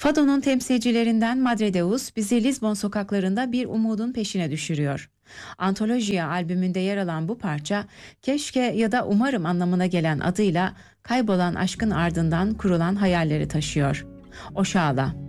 Fado'nun temsilcilerinden Madredeus bizi Lizbon sokaklarında bir umudun peşine düşürüyor. Antolojiya albümünde yer alan bu parça, keşke ya da umarım anlamına gelen adıyla kaybolan aşkın ardından kurulan hayalleri taşıyor. Oşağla.